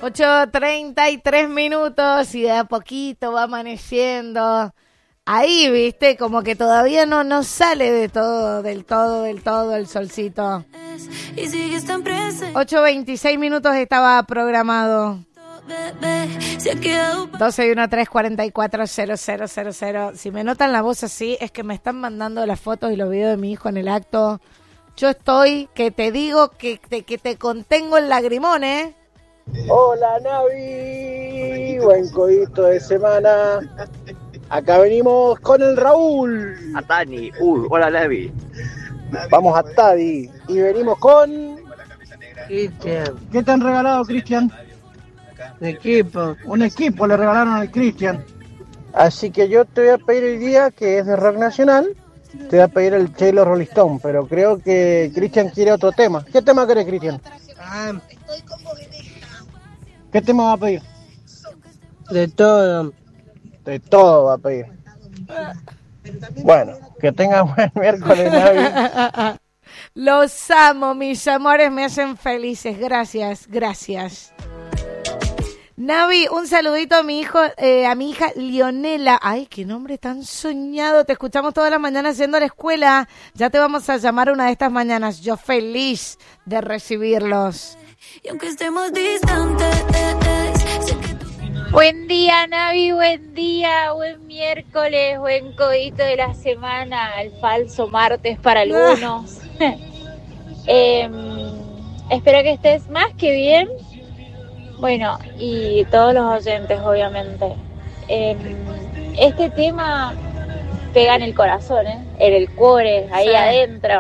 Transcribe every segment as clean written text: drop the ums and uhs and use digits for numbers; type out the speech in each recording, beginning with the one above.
8:33 y de a poquito va amaneciendo. Ahí, viste, como que todavía no sale del todo el solcito. 8:26 estaba programado. 1213440000. Si me notan la voz así, es que me están mandando las fotos y los videos de mi hijo en el acto. Yo estoy, que te digo que te contengo el lagrimón, ¿eh? Hola, Navi. Buen codito de semana. Acá venimos con el Raúl. A Tani. Hola, Navi. Vamos a Tadi. Y venimos con... Cristian. ¿Qué te han regalado, Cristian? Un equipo. Un equipo le regalaron al Cristian. Así que yo te voy a pedir hoy día, que es de rock nacional, te voy a pedir el Chelo Rolling Stone, pero creo que Cristian quiere otro tema. ¿Qué tema querés, Cristian? ¿Qué tema va a pedir? De todo. De todo va a pedir. Bueno, que tengan buen miércoles, Navi. Los amo, mis amores, me hacen felices. Gracias. Navi, un saludito a mi hija Lionela. Ay, qué nombre tan soñado. Te escuchamos todas las mañanas yendo a la escuela. Ya te vamos a llamar una de estas mañanas. Yo feliz de recibirlos. Y aunque estemos distantes, Buen día, Navi, buen día, buen miércoles, buen codito de la semana, el falso martes para algunos. Espero que estés más que bien. Bueno, y todos los oyentes, obviamente. Este tema pega en el corazón, en el cuore, ahí adentro.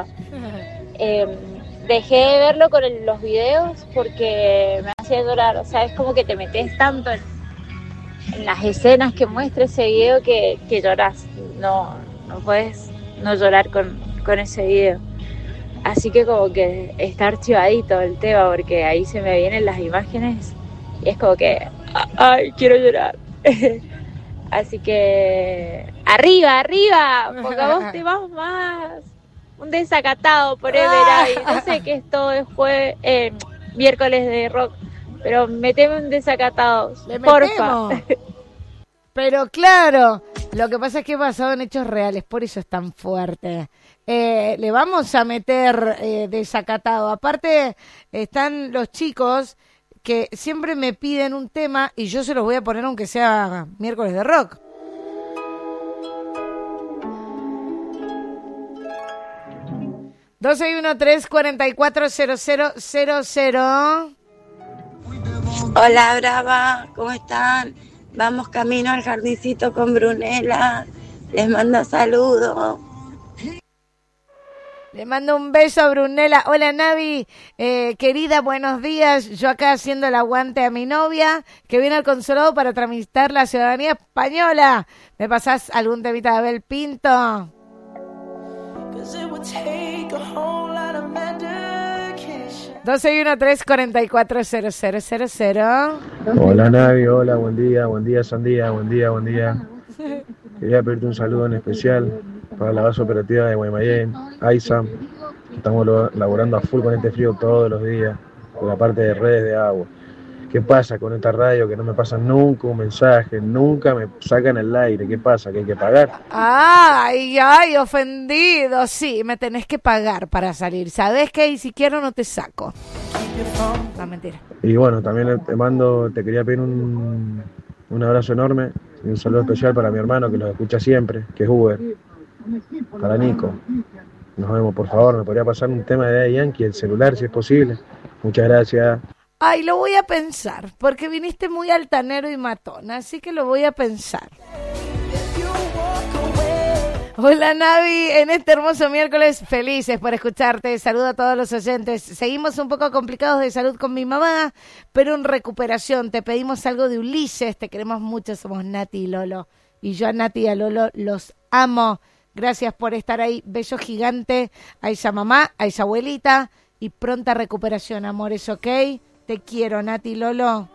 Dejé de verlo con los videos porque me hacía llorar. O sea, es como que te metes tanto en las escenas que muestra ese video que llorás. No puedes no llorar con ese video. Así que como que está archivadito el tema porque ahí se me vienen las imágenes y es como que ¡ay, quiero llorar! Así que ¡arriba! Pongamos temas más. Un desacatado por Everay. No sé qué es todo, es miércoles de rock, pero meteme un desacatado, porfa. Pero claro, lo que pasa es que he basado en hechos reales, por eso es tan fuerte. Le vamos a meter desacatado. Aparte, están los chicos que siempre me piden un tema y yo se los voy a poner aunque sea miércoles de rock. (261-344-0000). Hola, Brava, ¿cómo están? Vamos camino al jardincito con Brunella. Les mando saludos. Le mando un beso a Brunella. Hola, Navi, querida, buenos días. Yo acá haciendo el aguante a mi novia, que viene al consulado para tramitar la ciudadanía española. ¿Me pasás algún temita de Abel Pinto? 261-344-0000. Hola, Navi, hola, buen día, Sandía, buen día. Quería pedirte un saludo en especial para la base operativa de Guaymallén, AISAM. Estamos laborando a full con este frío todos los días, por la parte de redes de agua. ¿Qué pasa con esta radio que no me pasan nunca un mensaje, nunca me sacan el aire? ¿Qué pasa? ¿Que hay que pagar? Ay, ofendido. Sí, me tenés que pagar para salir. ¿Sabés qué? Y si quiero no te saco. No, mentira. Y bueno, también te quería pedir un abrazo enorme y un saludo especial para mi hermano que los escucha siempre, que es Uber. Para Nico. Nos vemos, por favor. ¿Me podría pasar un tema de Daddy Yankee, el celular, si es posible? Muchas gracias. Ay, lo voy a pensar, porque viniste muy altanero y matón, así que lo voy a pensar. Hola, Navi, en este hermoso miércoles, felices por escucharte. Saludo a todos los oyentes. Seguimos un poco complicados de salud con mi mamá, pero en recuperación. Te pedimos algo de Ulises, te queremos mucho, somos Nati y Lolo. Y yo a Nati y a Lolo los amo. Gracias por estar ahí. Beso gigante a esa mamá, a esa abuelita y pronta recuperación, amores, ¿ok? Te quiero, Nati, Lolo.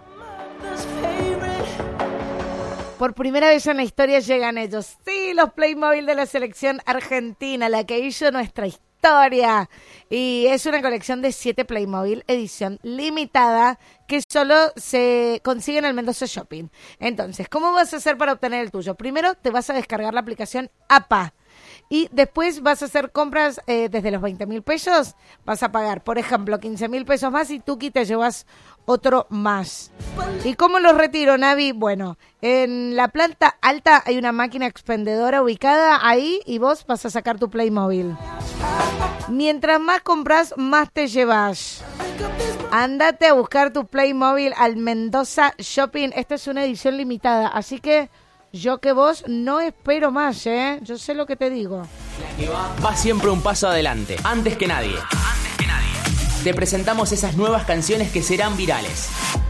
Por primera vez en la historia llegan ellos. Sí, los Playmobil de la selección argentina, la que hizo nuestra historia. Y es una colección de 7 Playmobil edición limitada que solo se consigue en el Mendoza Shopping. Entonces, ¿cómo vas a hacer para obtener el tuyo? Primero te vas a descargar la aplicación APA. Y después vas a hacer compras desde los 20.000 pesos. Vas a pagar, por ejemplo, 15.000 pesos más y tú te llevas otro más. ¿Y cómo los retiro, Navi? Bueno, en la planta alta hay una máquina expendedora ubicada ahí y vos vas a sacar tu Playmobil. Mientras más compras, más te llevas. Andate a buscar tu Playmobil al Mendoza Shopping. Esta es una edición limitada, así que yo que vos no espero más, ¿eh? Yo sé lo que te digo. Va siempre un paso adelante, antes que nadie. Te presentamos esas nuevas canciones que serán virales.